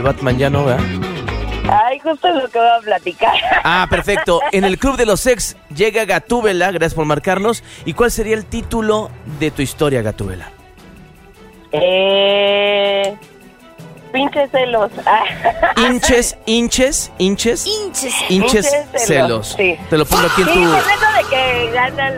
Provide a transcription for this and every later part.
Batman ya no, ¿verdad? Ay, justo es lo que voy a platicar. Ah, perfecto. En el Club de los Ex llega Gatúbela, gracias por marcarnos. ¿Y cuál sería el título de tu historia, Gatúbela? Pinches celos. Hinches celos. Sí. Te lo pongo aquí en tu... Sí, con eso de que ganan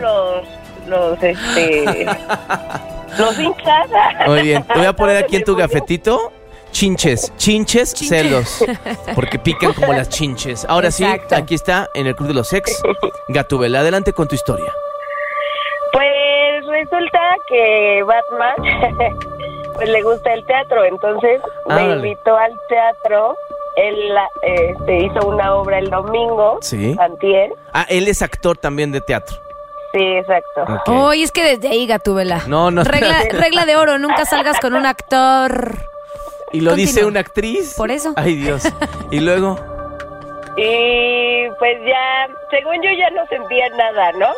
los hinchas. Muy bien, te voy a poner aquí en tu gafetito. Chinches, celos. Porque pican como las chinches. Ahora Exacto. sí, aquí está en el Club de los Ex, Gatúbela. Adelante con tu historia. Pues resulta que Batman pues le gusta el teatro, entonces me invitó al teatro. Él hizo una obra el domingo, Sí. antier. Ah, él es actor también de teatro. Sí, exacto. Ok. Oye, es que desde ahí, Gatúbela. No. Regla de oro, nunca salgas con un actor. Y lo dice Continúa. una actriz. Por eso. Ay, Dios. Y luego... Y pues ya, según yo ya no sentía nada, ¿no?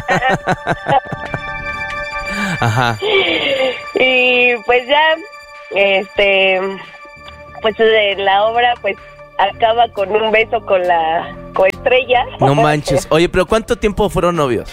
Ajá. Y pues ya, pues en la obra pues acaba con un beso con la coestrella. No manches. Oye, pero ¿cuánto tiempo fueron novios?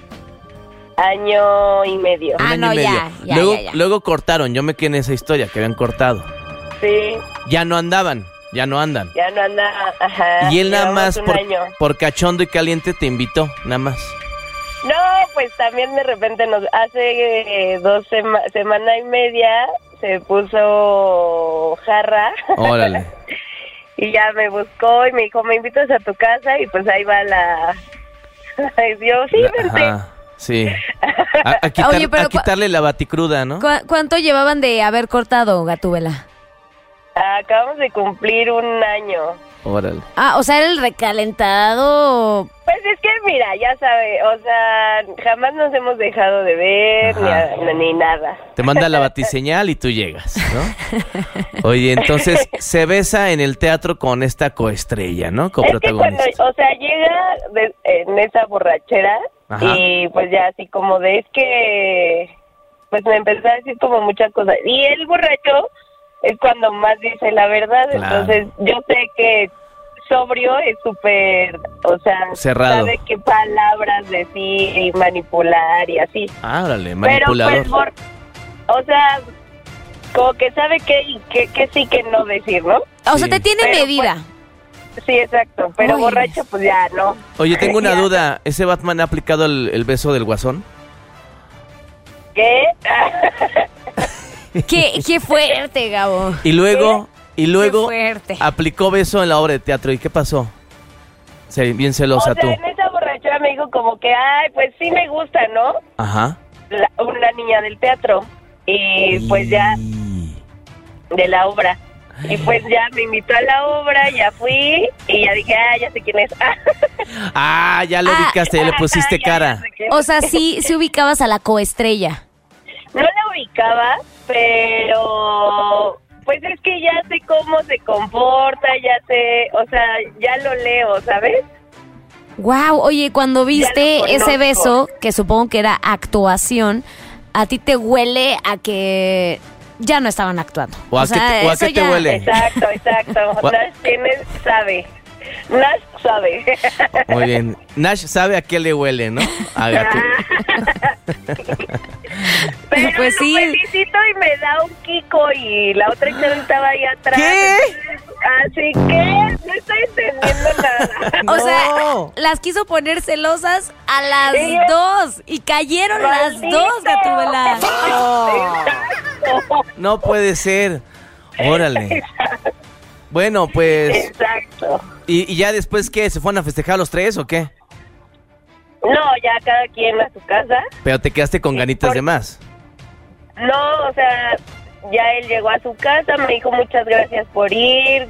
Año y medio. Ah, Un año no, y medio. ya. Luego cortaron. Yo me quedé en esa historia, que habían cortado. Sí, Ya no andaban. Ya no andan. ya no anda, ajá. Y él nada llevamos más un año. por cachondo y caliente te invitó, nada más. No, pues también de repente hace 2 semana y media se puso jarra. Órale. Y ya me buscó y me dijo, ¿me invitas a tu casa? Y pues ahí va la... Ay, Dios, sí, vente. Ajá, sí. Oye, pero a quitarle la baticruda, ¿no? ¿Cuánto llevaban de haber cortado, Gatúbela? Acabamos de cumplir un año. Órale. Ah, o sea, era el recalentado. Pues es que mira, ya sabe, o sea, jamás nos hemos dejado de ver ni nada. Te manda la batiseñal y tú llegas, ¿no? Oye, entonces se besa en el teatro con esta coestrella, ¿no? Es que cuando, Coprotagonista. o sea, llega en esa borrachera. Ajá. Y pues ya así como de, es que, pues me empezó a decir como muchas cosas. Y el borracho es cuando más dice la verdad. Claro. Entonces yo sé que sobrio es súper, o sea, Cerrado. sabe qué palabras decir y manipular y así. Ah, órale, manipulador. Pero pues, o sea, como que sabe que sí que no decir, ¿no? O sea, Sí. te tiene Pero, medida. Sí, exacto. Pero Ay. borracho, pues ya no. Oye, tengo una Ya. duda. ¿Ese Batman ha aplicado el beso del guasón? ¿Qué? Qué fuerte, Gabo. Y luego Qué fuerte. aplicó beso en la obra de teatro. ¿Y qué pasó? Bien celosa O sea, tú. en esa borrachera me dijo como que, ay, pues sí me gusta, ¿no? Ajá. Una niña del teatro. Y pues ya, de la obra. Y pues ya me invitó a la obra, ya fui y ya dije, ya sé quién es. Ah, ya lo ubicaste, ya le pusiste Ya cara. sé quién O es. sea, sí ubicabas a la coestrella. No la ubicaba, pero pues es que ya sé cómo se comporta, ya sé, o sea, ya lo leo, ¿sabes? Wow, oye, cuando viste Ya lo ese conozco. beso, que supongo que era actuación, a ti te huele a que ya no estaban actuando. ¿O a qué eso te huele? Exacto. Nash sabe. Nash sabe. Muy bien. Nash sabe a qué le huele, ¿no? A gato. Pero Pues sí. lo felicito y me da un kiko y la otra chava estaba ahí atrás. ¿Qué? Así que no estoy entendiendo nada. O sea, No. las quiso poner celosas a las Sí. 2 y cayeron las ¡Maldito! 2, Gatúbela. Exacto. No puede ser. Órale. Bueno, pues... Exacto. ¿Y ya después qué? ¿Se fueron a festejar los tres o qué? No, ya cada quien a su casa. Pero te quedaste con ganitas de más. No, o sea, ya él llegó a su casa, me dijo muchas gracias por ir,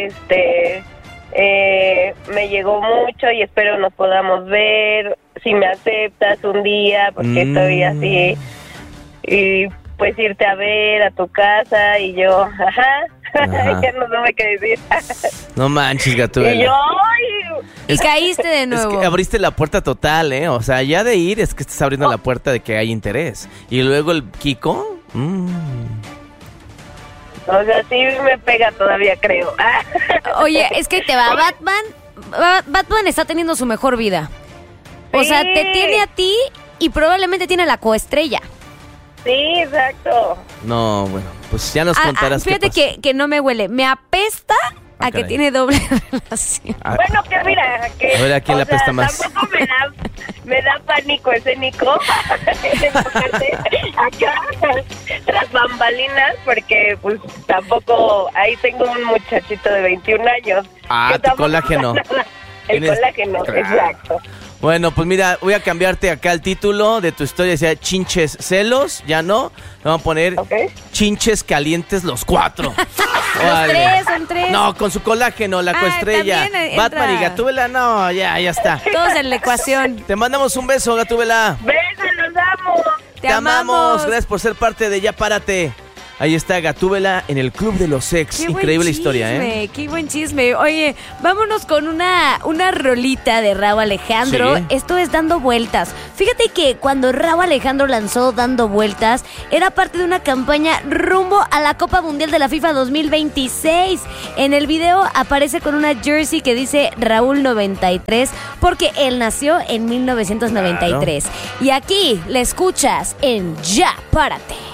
me llegó mucho y espero nos podamos ver, si me aceptas un día, porque estoy así, y pues irte a ver a tu casa, y yo, Ajá. ya no sé qué decir. No manches, Y Gatúbela. yo, ay, Y caíste de Es nuevo. que abriste la puerta total, ¿eh? O sea, ya de ir es que estás abriendo la puerta de que hay interés. Y luego el Kiko. O sea, sí me pega todavía, creo. Oye, es que te va Batman está teniendo su mejor vida. O sea, te tiene a ti y probablemente tiene la coestrella. Sí, exacto. No, bueno, pues ya nos contarás. Fíjate que no me huele. Me apesta a que tiene doble relación. Bueno, que mira, que... A ver, ¿a quién le apesta más? Tampoco me da pánico escénico enfocarte acá tras bambalinas, porque pues tampoco... Ahí tengo un muchachito de 21 años. Tu colágeno. El colágeno, claro. Exacto. Bueno, pues mira, voy a cambiarte acá el título de tu historia. Decía Chinches Celos, ya no. Vamos a poner Chinches Calientes los 4. Son tres. No, con su colágeno, la coestrella. Batman y Gatúbela, no, ya está. Todos en la ecuación. Te mandamos un beso, Gatúbela. Besos, los amo. Te amamos. Gracias por ser parte de Ya Párate. Ahí está Gatúbela en el Club de los Ex. Increíble historia, ¿eh? Qué buen chisme. Oye, vámonos con una rolita de Rauw Alejandro. ¿Sí? Esto es Dando Vueltas. Fíjate que cuando Rauw Alejandro lanzó Dando Vueltas, era parte de una campaña rumbo a la Copa Mundial de la FIFA 2026. En el video aparece con una jersey que dice Raúl 93, porque él nació en 1993. Claro. Y aquí le escuchas en Ya Párate.